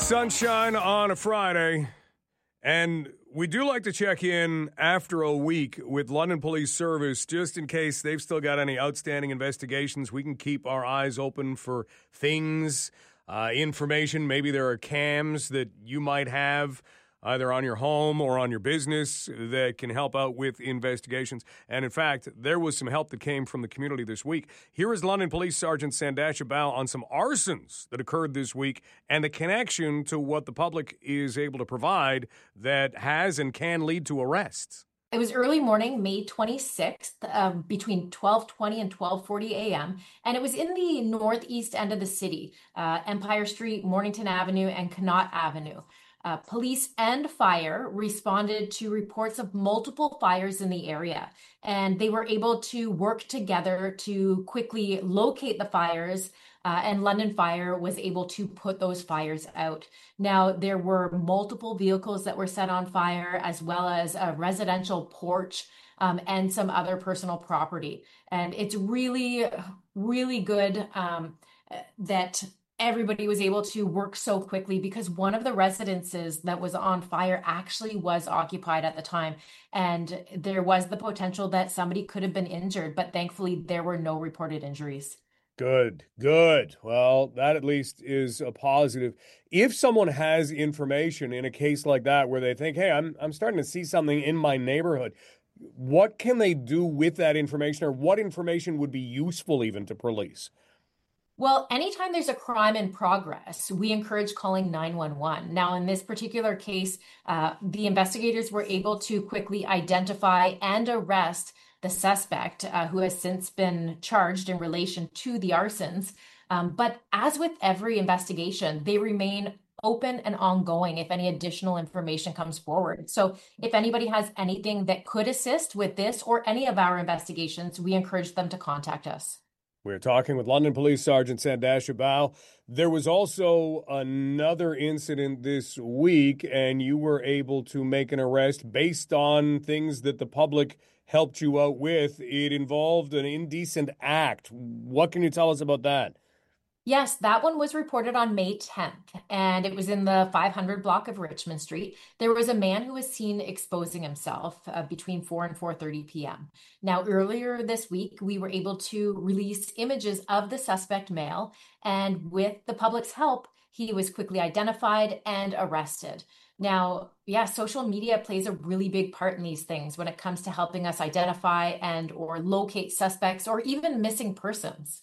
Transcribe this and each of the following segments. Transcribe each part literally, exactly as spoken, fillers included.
Sunshine on a Friday, and we do like to check in after a week with London Police Service just in case they've still got any outstanding investigations. We can keep our eyes open for things, uh, information. Maybe there are cams that you might have either on your home or on your business that can help out with investigations. And in fact, there was some help that came from the community this week. Here is London Police Sergeant Sandasha Bao on some arsons that occurred this week and the connection to what the public is able to provide that has and can lead to arrests. It was early morning, May twenty-sixth, uh, between twelve twenty and twelve forty a.m., and it was in the northeast end of the city, uh, Empire Street, Mornington Avenue, and Connaught Avenue. Uh, police and fire responded to reports of multiple fires in the area, and they were able to work together to quickly locate the fires, uh, and London Fire was able to put those fires out. Now, there were multiple vehicles that were set on fire, as well as a residential porch um, and some other personal property. And it's really, really good um, that everybody was able to work so quickly, because one of the residences that was on fire actually was occupied at the time. And there was the potential that somebody could have been injured, but thankfully there were no reported injuries. Good, good. Well, that at least is a positive. If someone has information in a case like that where they think, hey, I'm I'm starting to see something in my neighborhood, what can they do with that information, or what information would be useful even to police? Well, anytime there's a crime in progress, we encourage calling nine one one. Now, in this particular case, uh, the investigators were able to quickly identify and arrest the suspect, uh, who has since been charged in relation to the arsons. Um, but as with every investigation, they remain open and ongoing if any additional information comes forward. So if anybody has anything that could assist with this or any of our investigations, we encourage them to contact us. We're talking with London Police Sergeant Sandasha Bao. There was also another incident this week, and you were able to make an arrest based on things that the public helped you out with. It involved an indecent act. What can you tell us about that? Yes, that one was reported on May tenth, and it was in the five hundred block of Richmond Street. There was a man who was seen exposing himself uh, between four and four thirty p.m. Now, earlier this week, we were able to release images of the suspect male, and with the public's help, he was quickly identified and arrested. Now, yeah, social media plays a really big part in these things when it comes to helping us identify and or locate suspects or even missing persons.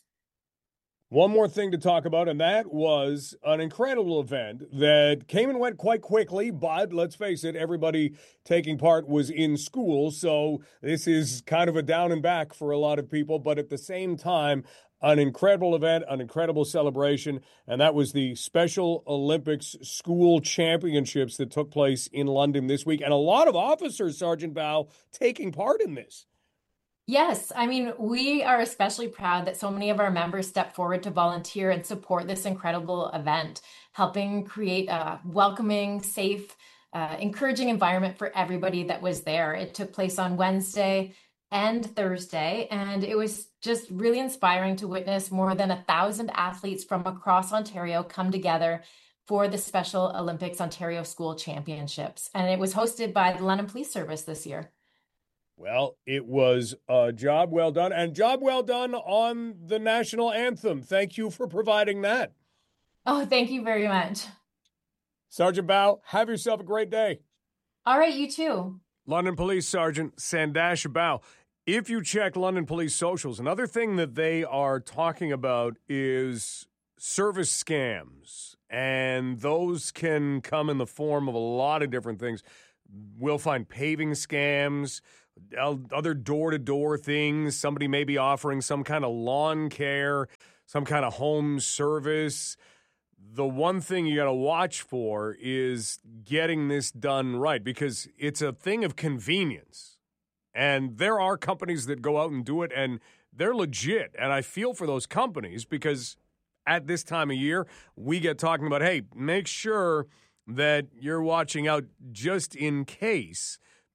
One more thing to talk about, and that was an incredible event that came and went quite quickly, but let's face it, everybody taking part was in school, so this is kind of a down and back for a lot of people, but at the same time, an incredible event, an incredible celebration, and that was the Special Olympics School Championships that took place in London this week, and a lot of officers, Sergeant Bao, taking part in this. Yes, I mean, we are especially proud that so many of our members stepped forward to volunteer and support this incredible event, helping create a welcoming, safe, uh, encouraging environment for everybody that was there. It took place on Wednesday and Thursday, and it was just really inspiring to witness more than a thousand athletes from across Ontario come together for the Special Olympics Ontario School Championships. And it was hosted by the London Police Service this year. Well, it was a job well done, and job well done on the national anthem. Thank you for providing that. Oh, thank you very much. Sergeant Bao, have yourself a great day. All right, you too. London Police Sergeant Sandasha Bao. If you check London Police socials, another thing that they are talking about is service scams, and those can come in the form of a lot of different things. We'll find paving scams, other door-to-door things. Somebody may be offering some kind of lawn care, some kind of home service. The one thing you got to watch for is getting this done right, because it's a thing of convenience. And there are companies that go out and do it, and they're legit. And I feel for those companies, because at this time of year, we get talking about, hey, make sure that you're watching out just in case,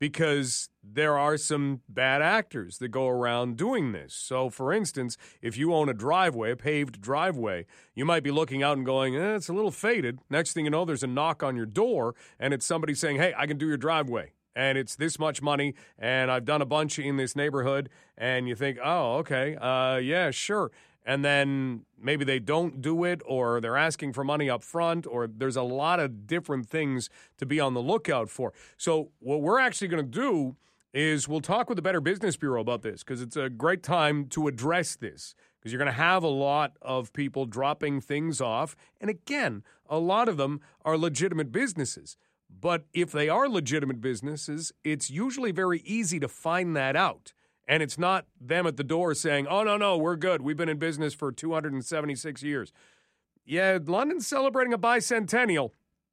because there are some bad actors that go around doing this. So, for instance, if you own a driveway, a paved driveway, you might be looking out and going, eh, it's a little faded. Next thing you know, there's a knock on your door, and it's somebody saying, hey, I can do your driveway, and it's this much money, and I've done a bunch in this neighborhood, and you think, oh, okay, uh, yeah, sure. And then maybe they don't do it, or they're asking for money up front, or there's a lot of different things to be on the lookout for. So what we're actually going to do is we'll talk with the Better Business Bureau about this, because it's a great time to address this, because you're going to have a lot of people dropping things off. And again, a lot of them are legitimate businesses. But if they are legitimate businesses, it's usually very easy to find that out. And it's not them at the door saying, oh, no, no, we're good. We've been in business for two hundred seventy-six years. Yeah, London's celebrating a bicentennial.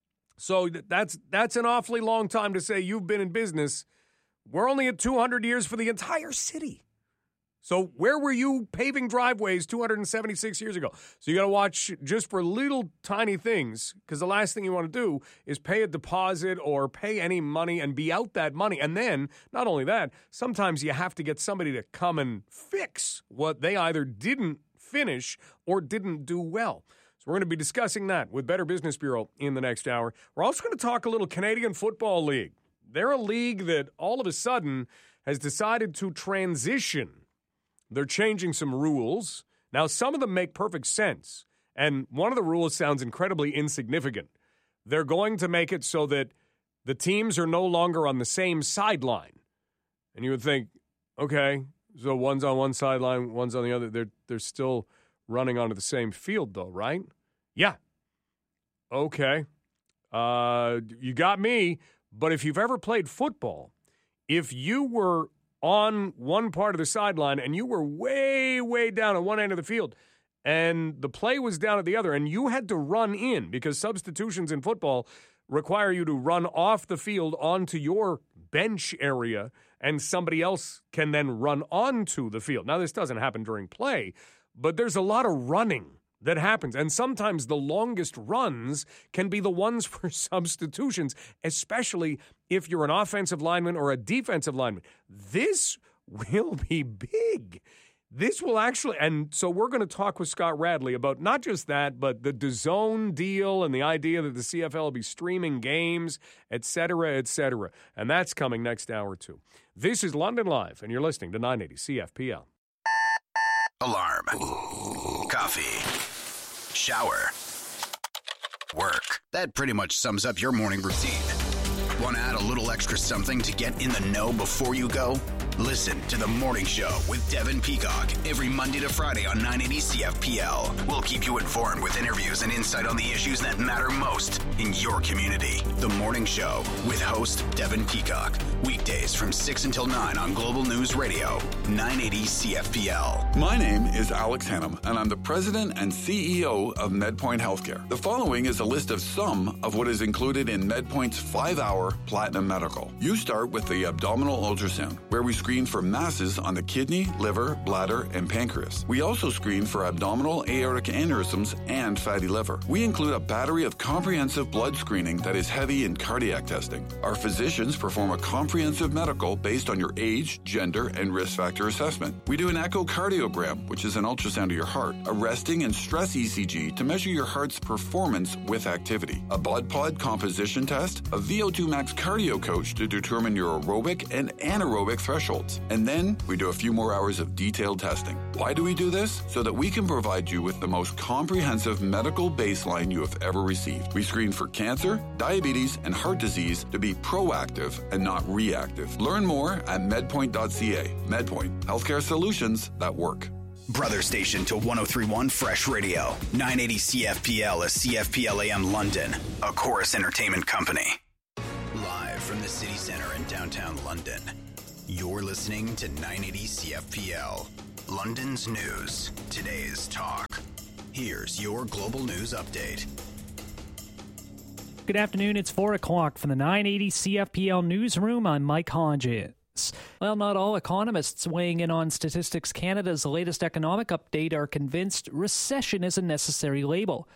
So that's that's an awfully long time to say you've been in business. We're only at two hundred years for the entire city. So where were you paving driveways two hundred seventy-six years ago? So you got to watch just for little tiny things, because the last thing you want to do is pay a deposit or pay any money and be out that money. And then, not only that, sometimes you have to get somebody to come and fix what they either didn't finish or didn't do well. So we're going to be discussing that with Better Business Bureau in the next hour. We're also going to talk a little Canadian Football League. They're a league that all of a sudden has decided to transition. They're changing some rules. Now, some of them make perfect sense, and one of the rules sounds incredibly insignificant. They're going to make it so that the teams are no longer on the same sideline. And you would think, okay, so one's on one sideline, one's on the other. They're, they're still running onto the same field, though, right? Yeah. Okay. Uh, you got me. But if you've ever played football, if you were on one part of the sideline and you were way, way down at one end of the field and the play was down at the other and you had to run in, because substitutions in football require you to run off the field onto your bench area and somebody else can then run onto the field. Now, this doesn't happen during play, but there's a lot of running that happens. And sometimes the longest runs can be the ones for substitutions, especially if you're an offensive lineman or a defensive lineman. This will be big. This will actually, and so we're going to talk with Scott Radley about not just that, but the DAZN deal and the idea that the C F L will be streaming games, et cetera, et cetera. And that's coming next hour, too. This is London Live, and you're listening to nine eighty C F P L. Alarm. Coffee. Shower. Work. That pretty much sums up your morning routine. Want to add a little extra something to get in the know before you go? Listen to The Morning Show with Devin Peacock every Monday to Friday on nine eighty C F P L. We'll keep you informed with interviews and insight on the issues that matter most in your community. The Morning Show with host Devin Peacock. Weekdays from six until nine on Global News Radio, nine eighty C F P L. My name is Alex Hannum, and I'm the president and C E O of MedPoint Healthcare. The following is a list of some of what is included in MedPoint's five-hour Platinum Medical. You start with the abdominal ultrasound, where we screen for masses on the kidney, liver, bladder, and pancreas. We also screen for abdominal aortic aneurysms and fatty liver. We include a battery of comprehensive blood screening that is heavy in cardiac testing. Our physicians perform a comprehensive medical based on your age, gender, and risk factor assessment. We do an echocardiogram, which is an ultrasound of your heart, a resting and stress E C G to measure your heart's performance with activity, a blood pod composition test, a V O two max cardio coach to determine your aerobic and anaerobic thresholds. And then we do a few more hours of detailed testing. Why do we do this? So that we can provide you with the most comprehensive medical baseline you have ever received. We screen for cancer, diabetes, and heart disease to be proactive and not reactive. Learn more at medpoint dot c a. MedPoint, healthcare solutions that work. Brother station to one oh three point one Fresh Radio, nine eighty C F P L is C F P L A M London, a Chorus Entertainment company. Live from the city center in downtown London, you're listening to nine eighty C F P L, London's news, today's talk. Here's your global news update. Good afternoon, it's four o'clock from the nine eighty C F P L newsroom. I'm Mike Hodges. Well, not all economists weighing in on Statistics Canada's latest economic update are convinced recession is a necessary label.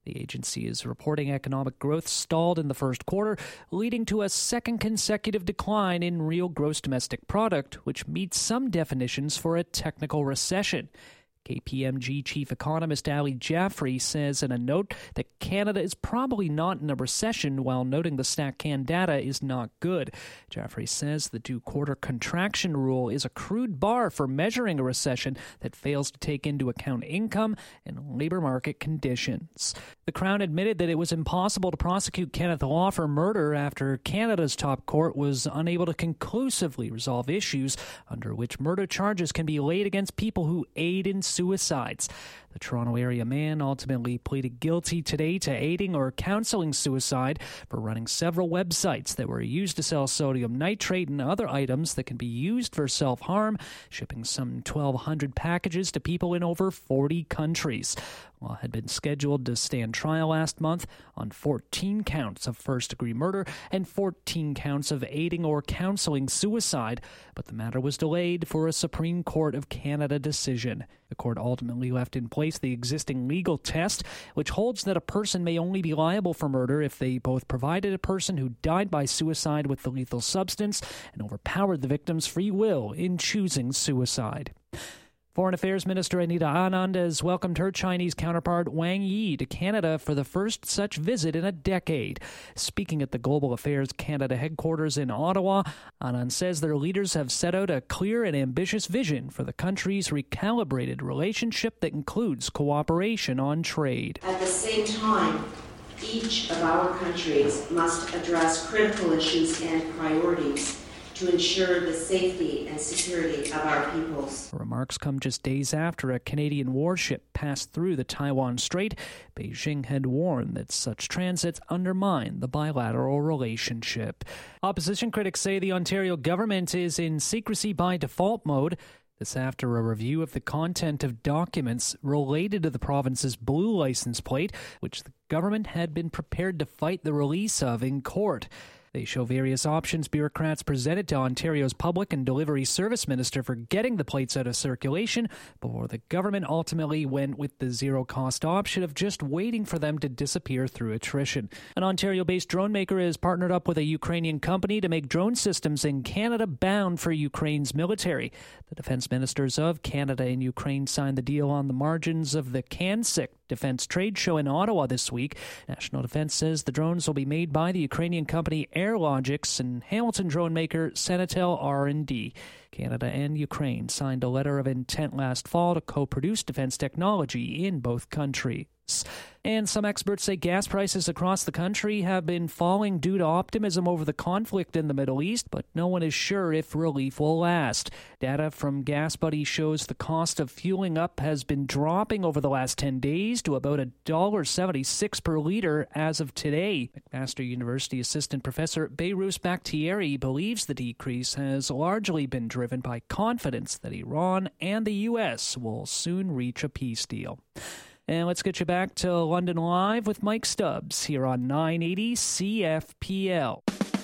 The agency is reporting economic growth stalled in the first quarter, leading to a second consecutive decline in real gross domestic product, which meets some definitions for a technical recession. K P M G chief economist Ali Jaffrey says in a note that Canada is probably not in a recession, while noting the StatCan data is not good. Jaffrey says the two-quarter contraction rule is a crude bar for measuring a recession that fails to take into account income and labor market conditions. The Crown admitted that it was impossible to prosecute Kenneth Law for murder after Canada's top court was unable to conclusively resolve issues under which murder charges can be laid against people who aid in suicides. The Toronto area man ultimately pleaded guilty today to aiding or counseling suicide for running several websites that were used to sell sodium nitrate and other items that can be used for self-harm, shipping some twelve hundred packages to people in over forty countries. Law had been scheduled to stand trial last month on fourteen counts of first-degree murder and fourteen counts of aiding or counseling suicide, but the matter was delayed for a Supreme Court of Canada decision. The court ultimately left in place the existing legal test, which holds that a person may only be liable for murder if they both provided a person who died by suicide with the lethal substance and overpowered the victim's free will in choosing suicide. Foreign Affairs Minister Anita Anand has welcomed her Chinese counterpart Wang Yi to Canada for the first such visit in a decade. Speaking at the Global Affairs Canada headquarters in Ottawa, Anand says their leaders have set out a clear and ambitious vision for the country's recalibrated relationship that includes cooperation on trade. At the same time, each of our countries must address critical issues and priorities to ensure the safety and security of our peoples. The remarks come just days after a Canadian warship passed through the Taiwan Strait. Beijing had warned that such transits undermine the bilateral relationship. Opposition critics say the Ontario government is in secrecy by default mode. This after a review of the content of documents related to the province's blue license plate, which the government had been prepared to fight the release of in court. They show various options bureaucrats presented to Ontario's Public and Delivery Service Minister for getting the plates out of circulation before the government ultimately went with the zero-cost option of just waiting for them to disappear through attrition. An Ontario-based drone maker has partnered up with a Ukrainian company to make drone systems in Canada bound for Ukraine's military. The defense ministers of Canada and Ukraine signed the deal on the margins of the CANSIC Defense Trade Show in Ottawa this week. National Defense says the drones will be made by the Ukrainian company Airlogics and Hamilton drone maker Senatel R and D. Canada and Ukraine signed a letter of intent last fall to co-produce defense technology in both countries. And some experts say gas prices across the country have been falling due to optimism over the conflict in the Middle East, but no one is sure if relief will last. Data from GasBuddy shows the cost of fueling up has been dropping over the last ten days to about one dollar seventy-six per liter as of today. McMaster University assistant professor Behrus Bakhtiari believes the decrease has largely been driven by confidence that Iran and the U S will soon reach a peace deal. And let's get you back to London Live with Mike Stubbs here on nine eighty C F P L.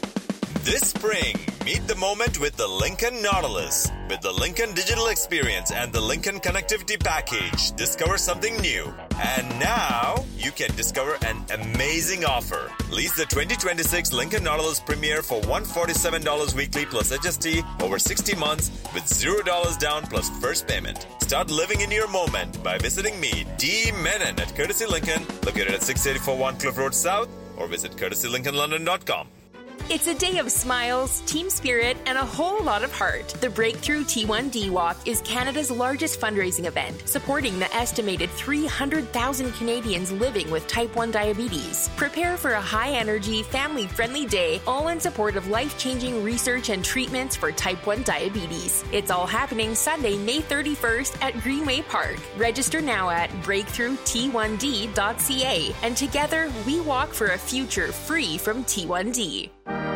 This spring, meet the moment with the Lincoln Nautilus. With the Lincoln Digital Experience and the Lincoln Connectivity Package, discover something new. And now, you can discover an amazing offer. Lease the twenty twenty-six Lincoln Nautilus Premier for one hundred forty-seven dollars weekly plus H S T over sixty months with zero dollars down plus first payment. Start living in your moment by visiting me, D. Menon, at Courtesy Lincoln, located at six eighty-four One Cliff Road South, or visit courtesy lincoln london dot com. It's a day of smiles, team spirit, and a whole lot of heart. The Breakthrough T one D Walk is Canada's largest fundraising event, supporting the estimated three hundred thousand Canadians living with type one diabetes. Prepare for a high-energy, family-friendly day, all in support of life-changing research and treatments for type one diabetes. It's all happening Sunday, May thirty-first at Greenway Park. Register now at breakthrough t one d dot c a, and together we walk for a future free from T one D.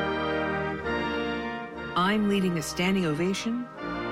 I'm leading a standing ovation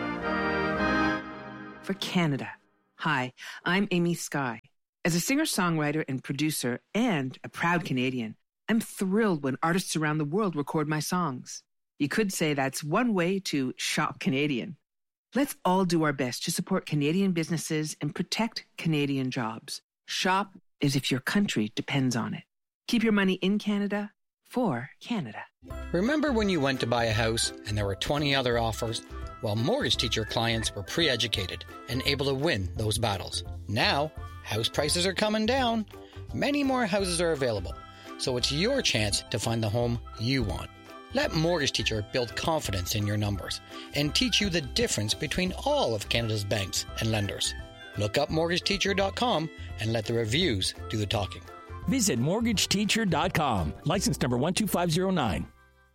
for Canada. Hi, I'm Amy Skye. As a singer-songwriter and producer and a proud Canadian, I'm thrilled when artists around the world record my songs. You could say that's one way to shop Canadian. Let's all do our best to support Canadian businesses and protect Canadian jobs. Shop is if your country depends on it. Keep your money in Canada for Canada. Remember when you went to buy a house and there were twenty other offers? Well, Mortgage Teacher clients were pre-educated and able to win those battles. Now, house prices are coming down. Many more houses are available, so it's your chance to find the home you want. Let Mortgage Teacher build confidence in your numbers and teach you the difference between all of Canada's banks and lenders. Look up mortgage teacher dot com and let the reviews do the talking. Visit mortgage teacher dot com. License number one two five zero nine.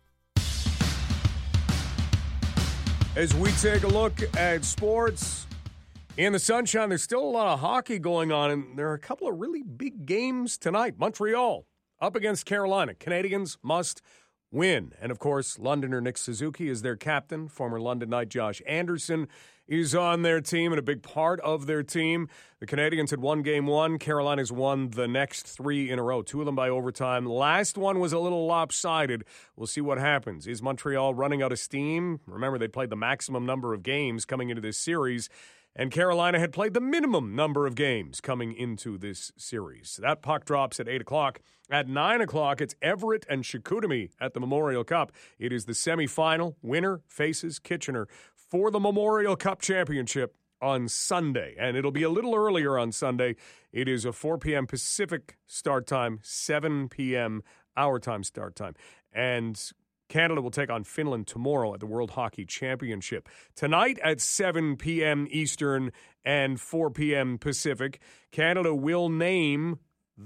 As we take a look at sports in the sunshine, there's still a lot of hockey going on, and there are a couple of really big games tonight. Montreal up against Carolina. Canadians must win. And, of course, Londoner Nick Suzuki is their captain. Former London Knight Josh Anderson is on their team and a big part of their team. The Canadians had won game one. Carolina's won the next three in a row, two of them by overtime. Last one was a little lopsided. We'll see what happens. Is Montreal running out of steam? Remember, they played the maximum number of games coming into this series, and Carolina had played the minimum number of games coming into this series. That puck drops at eight o'clock. At nine o'clock, it's Everett and Chicoutimi at the Memorial Cup. It is the semifinal. Winner faces Kitchener for the Memorial Cup Championship on Sunday. And it'll be a little earlier on Sunday. It is a four p.m. Pacific start time, seven p.m. our time start time. And Canada will take on Finland tomorrow at the World Hockey Championship. Tonight at seven p.m. Eastern and four p.m. Pacific, Canada will name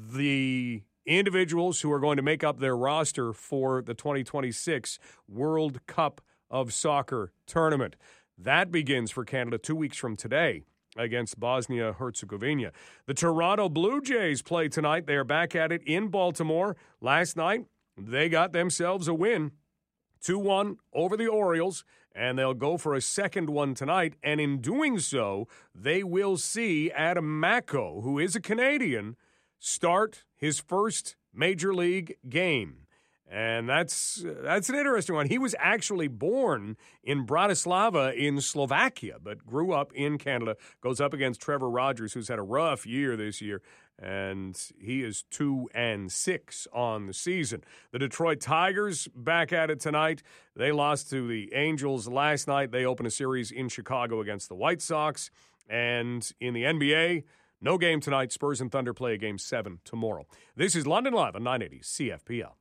the individuals who are going to make up their roster for the twenty twenty-six World Cup of Soccer tournament. That begins for Canada two weeks from today against Bosnia-Herzegovina. The Toronto Blue Jays play tonight. They are back at it in Baltimore. Last night, they got themselves a win, two one over the Orioles, and they'll go for a second one tonight. And in doing so, they will see Adam Macko, who is a Canadian, start his first Major League game. And that's that's an interesting one. He was actually born in Bratislava in Slovakia, but grew up in Canada. Goes up against Trevor Rogers, who's had a rough year this year, and he is two and six on the season. The Detroit Tigers back at it tonight. They lost to the Angels last night. They open a series in Chicago against the White Sox. And in the N B A, no game tonight. Spurs and Thunder play a game seven tomorrow. This is London Live on nine eighty C F P L.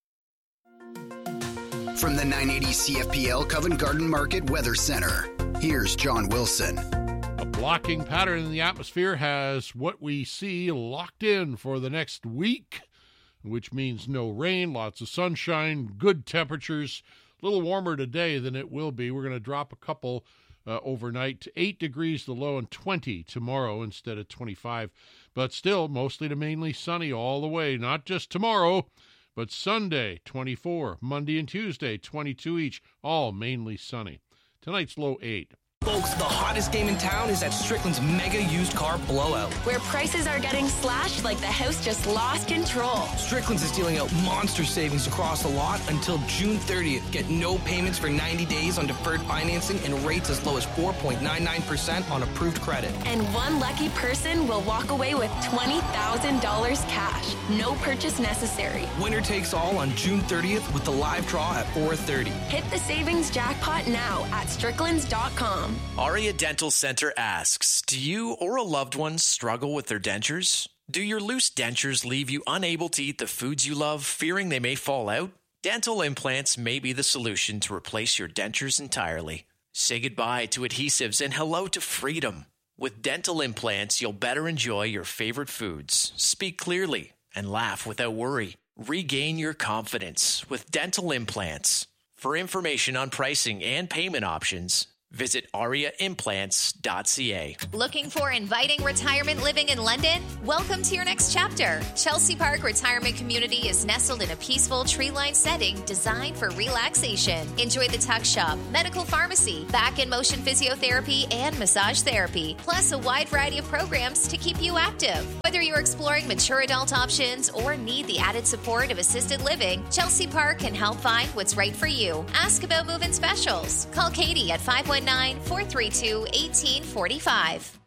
From the nine eighty C F P L Covent Garden Market Weather Center, here's John Wilson. A blocking pattern in the atmosphere has what we see locked in for the next week, which means no rain, lots of sunshine, good temperatures. A little warmer today than it will be. We're going to drop a couple uh, overnight to eight degrees the low and twenty tomorrow instead of twenty-five. But still, mostly to mainly sunny all the way, not just tomorrow. But Sunday, twenty-four, Monday and Tuesday, twenty-two each, all mainly sunny. Tonight's low eight. Folks, the hottest game in town is at Strickland's Mega Used Car Blowout, where prices are getting slashed like the house just lost control. Strickland's is dealing out monster savings across the lot until June thirtieth. Get no payments for ninety days on deferred financing and rates as low as four point nine nine percent on approved credit. And one lucky person will walk away with twenty thousand dollars cash. No purchase necessary. Winner takes all on June thirtieth with the live draw at four thirty. Hit the savings jackpot now at stricklands dot com. Aria Dental Center asks, do you or a loved one struggle with their dentures? Do your loose dentures leave you unable to eat the foods you love, fearing they may fall out? Dental implants may be the solution to replace your dentures entirely. Say goodbye to adhesives and hello to freedom. With dental implants, you'll better enjoy your favorite foods, speak clearly, and laugh without worry. Regain your confidence with dental implants. For information on pricing and payment options, visit aria implants dot c a. Looking for inviting retirement living in London? Welcome to your next chapter. Chelsea Park Retirement Community is nestled in a peaceful tree-lined setting designed for relaxation. Enjoy the tuck shop, medical pharmacy, back and motion physiotherapy, and massage therapy, plus a wide variety of programs to keep you active. Whether you're exploring mature adult options or need the added support of assisted living, Chelsea Park can help find what's right for you. Ask about move-in specials. Call Katie at five one nine, four three two, one eight four five.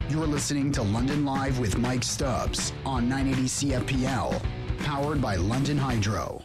You're listening to London Live with Mike Stubbs on nine eighty C F P L, powered by London Hydro.